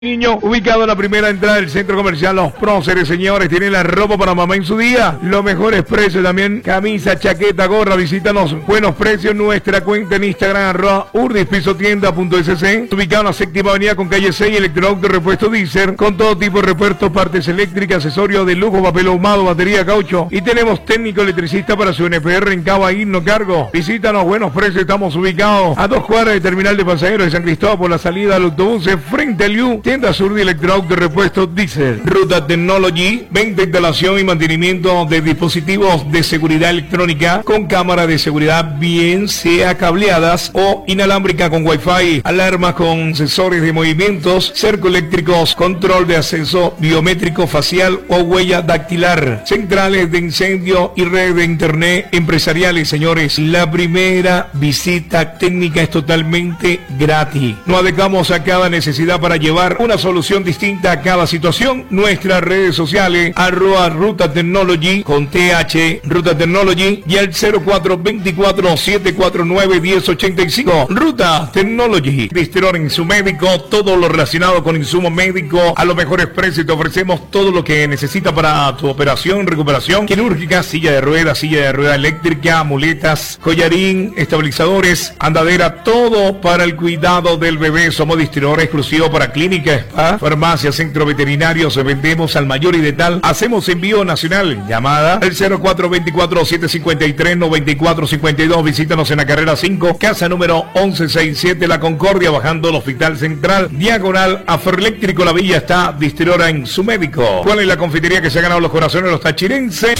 Niño, ubicado en la primera entrada del centro comercial Los Próceres, señores, tienen la ropa para mamá en su día, los mejores precios también, camisa, chaqueta, gorra, visítanos, buenos precios, nuestra cuenta en Instagram, @urdispisotienda.sc, ubicado en la séptima avenida con calle 6, Electroauto, repuesto Diesel, con todo tipo de repuestos, partes eléctricas, accesorios de lujo, papel ahumado, batería, caucho, y tenemos técnico electricista para su NPR en Cava, no cargo, visítanos, buenos precios, estamos ubicados a 2 cuadras del terminal de pasajeros de San Cristóbal por la salida del autobús, frente al U, tienda sur de Electroauto, repuesto Diesel. Ruta Technology, venta, instalación y mantenimiento de dispositivos de seguridad electrónica con cámara de seguridad, bien sea cableadas o inalámbrica con Wi-Fi, alarmas con sensores de movimientos, cerco eléctricos, control de acceso biométrico facial o huella dactilar, centrales de incendio y red de internet empresariales, señores. La primera visita técnica es totalmente gratis. Nos adecuamos a cada necesidad para llevar una solución distinta a cada situación. Nuestras redes sociales, @Ruta Technology con TH, Ruta Technology, y al 0424-749-1085. Ruta Technology, distribuidor en su médico, todo lo relacionado con insumos médicos a los mejores precios. Te ofrecemos todo lo que necesitas para tu operación, recuperación quirúrgica, silla de rueda eléctrica, muletas, collarín, estabilizadores, andadera, todo para el cuidado del bebé. Somos distribuidor exclusivo para clínica, spa, farmacia, centro veterinario. Se vendemos al mayor y de tal. Hacemos envío nacional. Llamada al 0424-753-9452. Visítanos en la carrera 5, casa número 1167, La Concordia, bajando el Hospital Central, diagonal a Ferroeléctrico La Villa. Está distribuidora en su médico. ¿Cuál es la confitería que se ha ganado los corazones de los tachirenses?